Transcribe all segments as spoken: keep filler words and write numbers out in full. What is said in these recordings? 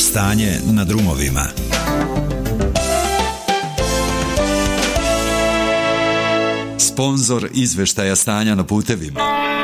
Stanje na drumovima. Sponzor izveštaja stanja na putevima.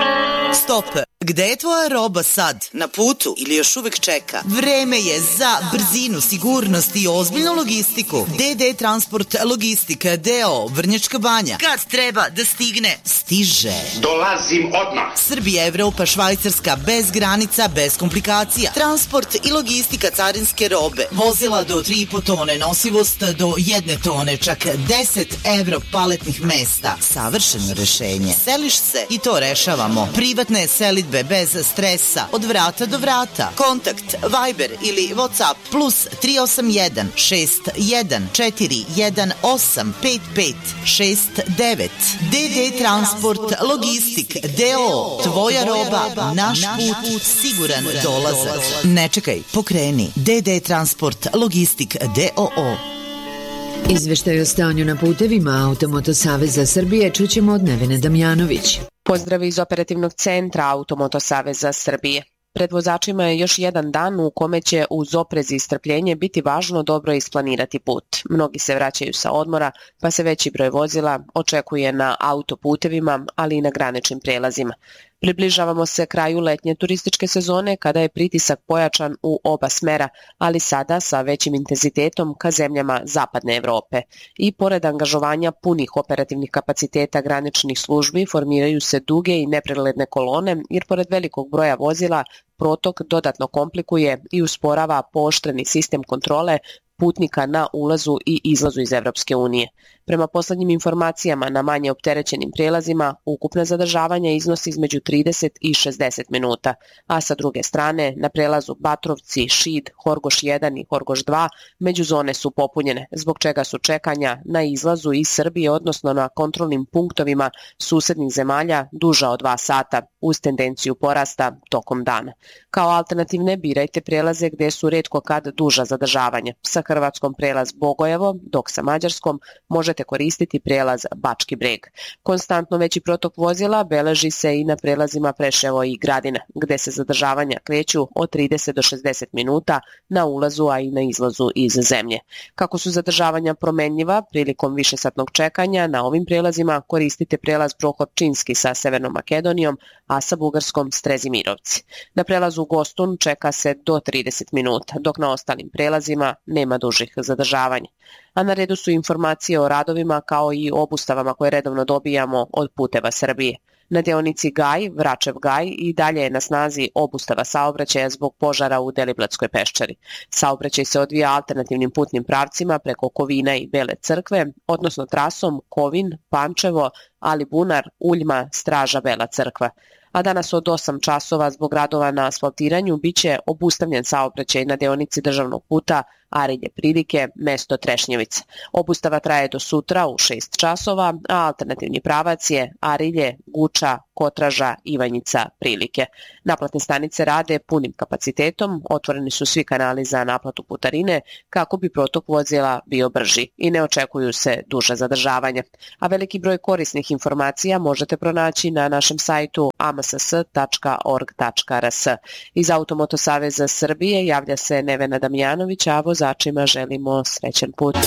Stop! Gde je tvoja roba sad? Na putu ili još uvek čeka? Vreme je za brzinu, sigurnost i ozbiljnu logistiku. D D Transport Logistika D O O Vrnjačka Banja. Kad treba da stigne, stiže. Dolazim odmah. Srbija, Evropa, Švajcarska, bez granica, bez komplikacija. Transport i logistika carinske robe. Vozila do tri i po tone, nosivost do jedne tone, čak deset evro paletnih mesta. Savršeno rešenje. Seliš se i to rešavamo. Privatne selidbe bez stresa, od vrata do vrata. Kontakt Viber ili WhatsApp plus tri osam jedan šest jedan četiri jedan osam pet pet šest devet. D D Transport Logistik D O O. Tvoja roba, naš put, siguran dolazak. Ne čekaj, pokreni. D D Transport Logistik D O O. Izveštaj o stanju na putevima Automoto Saveza Srbije čućemo od Nevene Damjanović. Pozdrav iz operativnog centra Automoto Saveza Srbije. Pred vozačima je još jedan dan u kome će uz oprez i strpljenje biti važno dobro isplanirati put. Mnogi se vraćaju sa odmora, pa se veći broj vozila očekuje na autoputevima, ali i na graničnim prelazima. Približavamo se kraju letnje turističke sezone kada je pritisak pojačan u oba smera, ali sada sa većim intenzitetom ka zemljama zapadne Evrope. I pored angažovanja punih operativnih kapaciteta graničnih službi formiraju se duge i nepregledne kolone, jer pored velikog broja vozila protok dodatno komplikuje i usporava pooštreni sistem kontrole putnika na ulazu i izlazu iz Evropske unije. Prema poslednjim informacijama na manje opterećenim prijelazima, ukupna zadržavanja iznosi između trideset i šezdeset minuta, a sa druge strane na prelazu Batrovci, Šid, Horgoš jedan i Horgoš dva međuzone su popunjene, zbog čega su čekanja na izlazu iz Srbije, odnosno na kontrolnim punktovima susednih zemalja duža od dva sata, uz tendenciju porasta tokom dana. Kao alternativne birajte prelaze gde su retko kad duža zadržavanja. Sa Hrvatskom prelaz Bogojevo, dok sa Mađarskom možete koristiti prelaz Bački Breg. Konstantno veći protok vozila beleži se i na prelazima Preševo i Gradina, gde se zadržavanja kreću od trideset do šezdeset minuta na ulazu, a i na izlazu iz zemlje. Kako su zadržavanja promenljiva, prilikom višesatnog čekanja na ovim prelazima koristite prelaz Prohorčinski sa Severnom Makedonijom, a sa Bugarskom Strezimirovci. Na prelazu Gostun čeka se do trideset minuta, dok na ostalim prelazima nema dužih zadržavanja. A na redu su informacije o radovima kao i obustavama koje redovno dobijamo od Puteva Srbije. Na deonici Gaj, Vračev Gaj i dalje je na snazi obustava saobraćaja zbog požara u Deliblatskoj peščari. Saobraćaj se odvija alternativnim putnim pravcima preko Kovina i Bele Crkve, odnosno trasom Kovin, Pančevo, Alibunar, Uljma, Straža, Bela Crkva. A danas od osam časova zbog radova na asfaltiranju biće obustavljen saobraćaj na deonici državnog puta Arilje Prilike, mesto Trešnjevica. Obustava traje do sutra u šest časova, a alternativni pravac je Arilje, Guča, Kotraža, Ivanjica, Prilike. Naplatne stanice rade punim kapacitetom, otvoreni su svi kanali za naplatu putarine kako bi protok vozila bio brži i ne očekuju se duže zadržavanja. A veliki broj korisnih informacija možete pronaći na našem sajtu a m s s tačka org tačka r s. Iz Automoto Saveza Srbije javlja se Nevena Damjanović, a vozačima želimo srećan put.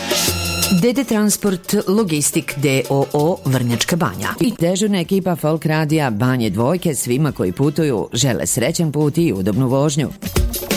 D D Transport Logistik D O O Vrnjačka Banja i dežurna ekipa Folk Radija Banje Dvojke svima koji putuju žele srećan put i udobnu vožnju.